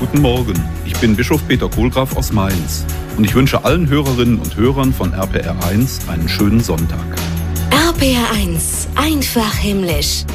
Guten Morgen, ich bin Bischof Peter Kohlgraf aus Mainz und ich wünsche allen Hörerinnen und Hörern von RPR1 einen schönen Sonntag. RPR1, einfach himmlisch.